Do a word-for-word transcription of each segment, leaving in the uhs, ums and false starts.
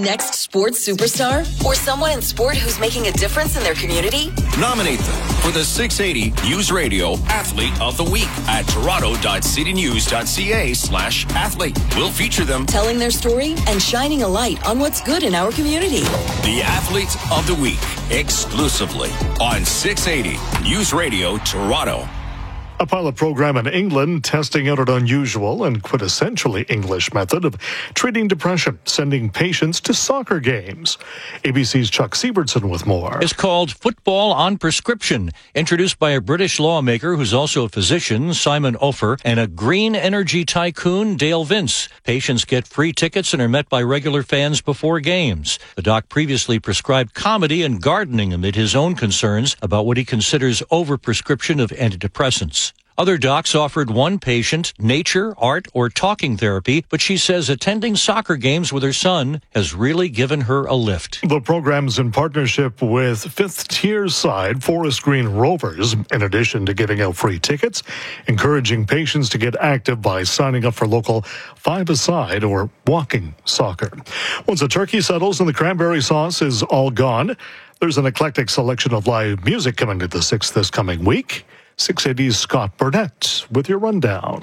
next sports superstar? Or someone in sport who's making a difference in their community? Nominate them for the six eighty News Radio Athlete of the Week at toronto.citynews.ca slash athlete. We'll feature them telling their story and shining a light on what's good in our community. The Athlete of the Week, exclusively on six eighty News Radio Toronto. A pilot program in England testing out an unusual and quintessentially English method of treating depression, sending patients to soccer games. A B C's Chuck Siebertson with more. It's called Football on Prescription, introduced by a British lawmaker who's also a physician, Simon Ofer, and a green energy tycoon, Dale Vince. Patients get free tickets and are met by regular fans before games. The doc previously prescribed comedy and gardening amid his own concerns about what he considers overprescription of antidepressants. Other docs offered one patient nature, art, or talking therapy, but she says attending soccer games with her son has really given her a lift. The program's in partnership with fifth-tier side Forest Green Rovers, in addition to giving out free tickets, encouraging patients to get active by signing up for local five-a-side or walking soccer. Once the turkey settles and the cranberry sauce is all gone, there's an eclectic selection of live music coming to the sixth this coming week. six eighty's Scott Burnett with your rundown.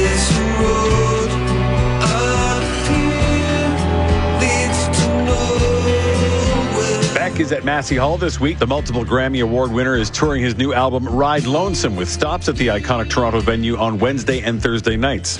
Beck is at Massey Hall this week. The multiple Grammy Award winner is touring his new album Ride Lonesome with stops at the iconic Toronto venue on Wednesday and Thursday nights.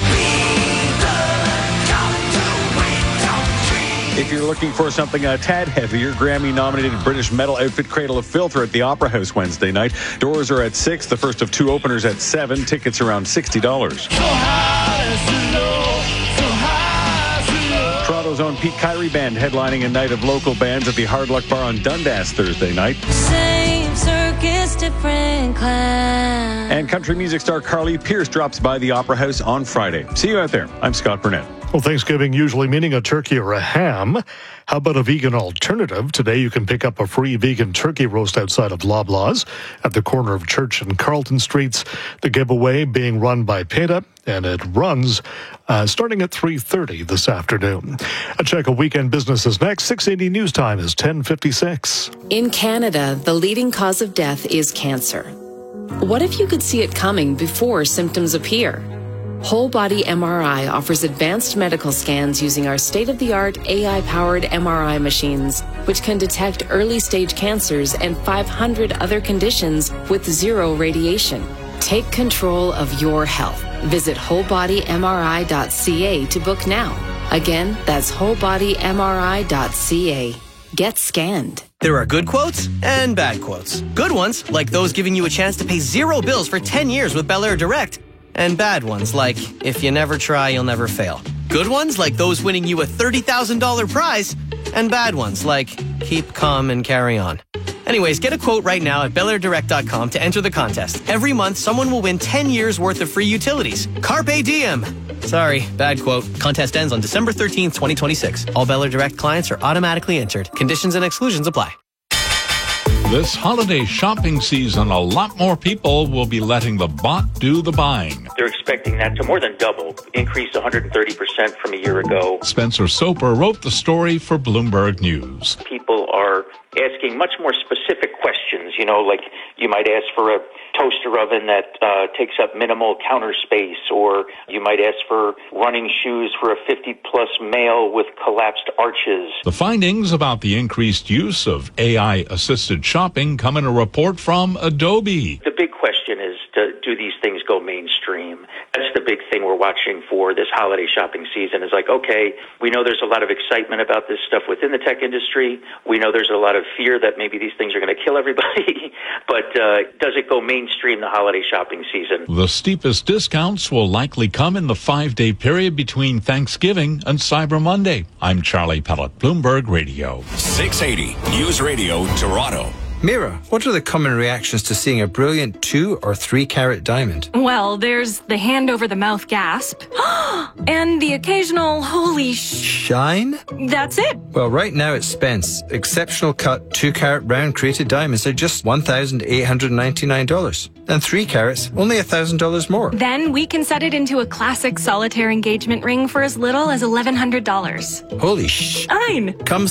If you're looking for something a tad heavier, Grammy-nominated British metal outfit Cradle of Filth are at the Opera House Wednesday night. Doors are at six, the first of two openers at seven. Tickets around sixty dollars. So high, so low, so high, so low. Toronto's own Pete Kyrie Band headlining a night of local bands at the Hard Luck Bar on Dundas Thursday night. Same circus, different clan. And country music star Carly Pearce drops by the Opera House on Friday. See you out there. I'm Scott Burnett. Well, Thanksgiving usually meaning a turkey or a ham. How about a vegan alternative? Today you can pick up a free vegan turkey roast outside of Loblaws at the corner of Church and Carlton Streets. The giveaway being run by PETA, and it runs uh, starting at three thirty this afternoon. A check of weekend business is next. six eighty News Time is ten fifty-six. In Canada, the leading cause of death is cancer. What if you could see it coming before symptoms appear? Whole Body M R I offers advanced medical scans using our state-of-the-art A I-powered M R I machines, which can detect early-stage cancers and five hundred other conditions with zero radiation. Take control of your health. Visit whole body m r i dot c a to book now. Again, that's whole body m r i dot c a. Get scanned. There are good quotes and bad quotes. Good ones, like those giving you a chance to pay zero bills for ten years with Bel Air Direct. And bad ones, like, if you never try, you'll never fail. Good ones, like those winning you a thirty thousand dollars prize. And bad ones, like, keep calm and carry on. Anyways, get a quote right now at bel air direct dot com to enter the contest. Every month, someone will win ten years worth of free utilities. Carpe diem! Sorry, bad quote. Contest ends on December thirteenth, twenty twenty-six. All Bel Air Direct clients are automatically entered. Conditions and exclusions apply. This holiday shopping season, a lot more people will be letting the bot do the buying. They're expecting that to more than double, increase one hundred thirty percent from a year ago. Spencer Soper wrote the story for Bloomberg News. People are asking much more specific questions, you know, like you might ask for a toaster oven that uh, takes up minimal counter space, or you might ask for running shoes for a fifty-plus male with collapsed arches. The findings about the increased use of A I-assisted shopping come in a report from Adobe. The big question is, to, do these things go mainstream? That's the big thing we're watching for this holiday shopping season. Is like, okay, we know there's a lot of excitement about this stuff within the tech industry. We know there's a lot of fear that maybe these things are going to kill everybody. But uh, does it go mainstream the holiday shopping season? The steepest discounts will likely come in the five-day period between Thanksgiving and Cyber Monday. I'm Charlie Pellet, Bloomberg Radio. six eighty News Radio Toronto. Mira, what are the common reactions to seeing a brilliant two or three carat diamond? Well, there's the hand over the mouth gasp and the occasional holy sh... Shine? That's it. Well, right now at Spence, exceptional cut two carat round crated diamonds are just one thousand eight hundred ninety-nine dollars. And three carats, only one thousand dollars more. Then we can set it into a classic solitaire engagement ring for as little as eleven hundred dollars. Holy sh... Shine. Come